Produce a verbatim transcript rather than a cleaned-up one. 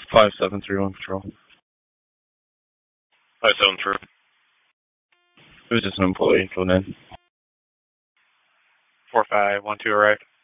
five seven three one Patrol. five seven three. It was just an employee going in. four five one two, arrived.